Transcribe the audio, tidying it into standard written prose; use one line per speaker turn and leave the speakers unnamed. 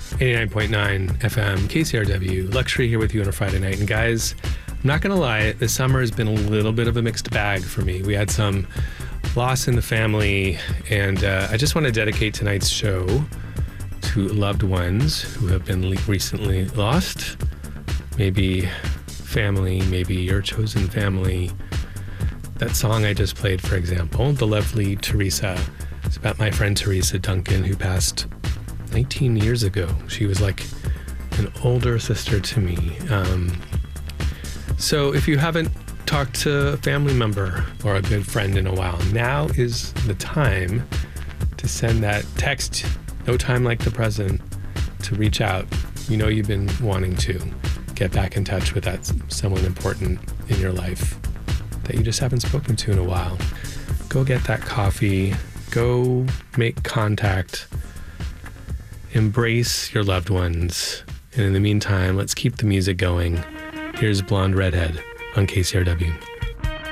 89.9 FM, KCRW, Luxury here with you on a Friday night. And guys, I'm not going to lie, this summer has been a little bit of a mixed bag for me. We had some loss in the family, and I just want to dedicate tonight's show to loved ones who have been recently lost. Maybe family, maybe your chosen family. That song I just played, for example, The Lovely Teresa. It's about my friend Teresa Duncan, who passed 19 years ago. She was like an older sister to me. So if you haven't talked to a family member or a good friend in a while, now is the time to send that text, no time like the present, to reach out. You know you've been wanting to get back in touch with that someone important in your life that you just haven't spoken to in a while. Go get that coffee. Go make contact. Embrace your loved ones. And in the meantime, let's keep the music going. Here's Blonde Redhead on KCRW.